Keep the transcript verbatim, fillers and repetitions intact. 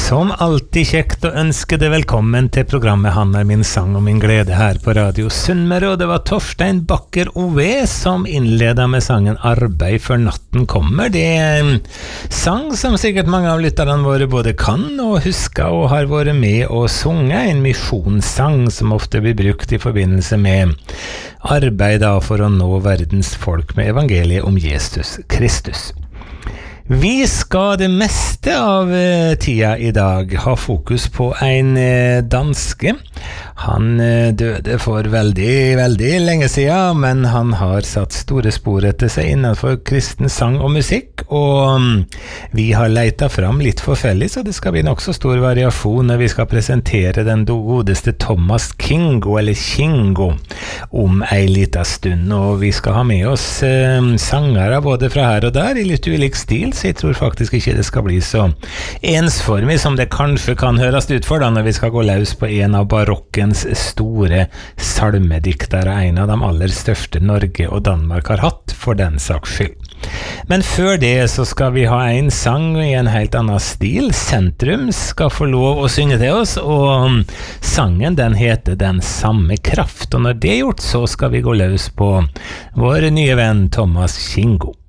Som alltid kjekt å ønske deg velkommen til programmet Han er min sang og min glede her på Radio Sunnmøre, og det var Torstein Bakker Ove som innledet med sangen Arbeid før natten kommer. Det er en sang som sikkert mange av lytterne våre både kan og husker og har vært med å sunge, en misjonssang som ofte blir brukt i forbindelse med arbeid da, for å nå verdens folk med evangeliet om Jesus Kristus. Vi skal det meste av eh, tida i dag ha fokus på en eh, danske. Han eh, døde for veldig, veldig lenge siden, men han har satt store spor etter seg innenfor kristen sang og musikk, og um, vi har leita fram litt forskjellig, så det skal bli nok så stor variasjon når vi skal presentere den godeste Thomas Kingo, eller Kingo, om ei lita stund, og vi skal ha med oss eh, sangere både fra her og der, i litt ulik stil, så jeg tror faktisk ikke det skal bli så ensformig som det kanskje kan høres ut for da, når vi skal gå løs på en av barokkens store salmediktere, en av de aller største Norge og Danmark har hatt, for den saks skyld. Men før det så skal vi ha en sang i en helt annen stil. Sentrum skal få lov å synge til oss, og sangen den heter Den samme kraft, og når det er gjort så skal vi gå løs på vår nye venn Thomas Kingo.